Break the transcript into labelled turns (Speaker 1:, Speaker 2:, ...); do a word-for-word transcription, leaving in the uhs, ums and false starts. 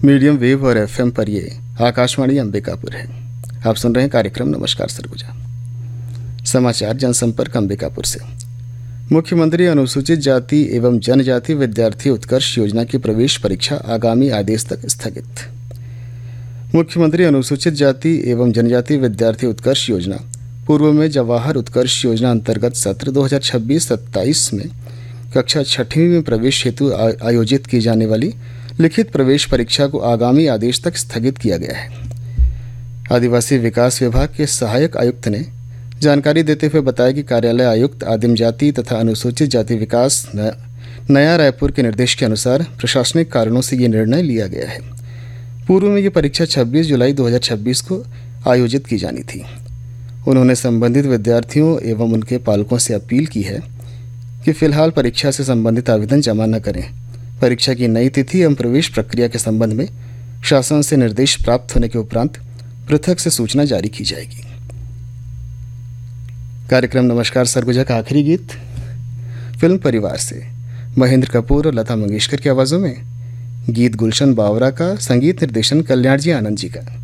Speaker 1: Medium wave और FM पर ये आकाशवाणी अंबिकापुर है। आप सुन रहे हैं कार्यक्रम नमस्कार सरगुजा। समाचार जनसंपर्क अंबिकापुर से। मुख्यमंत्री अनुसूचित जाति एवं जनजाति विद्यार्थी उत्कर्ष योजना की प्रवेश परीक्षा आगामी आदेश तक स्थगित। मुख्यमंत्री अनुसूचित जाति एवं जनजाति विद्यार्थी उत्कर्ष योजना पूर्व में जवाहर उत्कर्ष योजना अंतर्गत सत्र दो हज़ार छब्बीस सत्ताईस में कक्षा छठवीं में प्रवेश हेतु आयोजित की जाने वाली लिखित प्रवेश परीक्षा को आगामी आदेश तक स्थगित किया गया है। आदिवासी विकास विभाग के सहायक आयुक्त ने जानकारी देते हुए बताया कि कार्यालय आयुक्त आदिम जाति तथा अनुसूचित जाति विकास नया रायपुर के निर्देश के अनुसार प्रशासनिक कारणों से ये निर्णय लिया गया है। पूर्व में ये परीक्षा छब्बीस जुलाई दो हज़ार छब्बीस को आयोजित की जानी थी। उन्होंने संबंधित विद्यार्थियों एवं उनके पालकों से अपील की है कि फिलहाल परीक्षा से संबंधित आवेदन जमा न करें। परीक्षा की नई तिथि एवं प्रवेश प्रक्रिया के संबंध में शासन से निर्देश प्राप्त होने के उपरांत पृथक से सूचना जारी की जाएगी। कार्यक्रम नमस्कार सरगुजा का आखिरी गीत फिल्म परिवार से महेंद्र कपूर और लता मंगेशकर की आवाज़ों में। गीत गुलशन बावरा का, संगीत निर्देशन कल्याण जी आनंद जी का।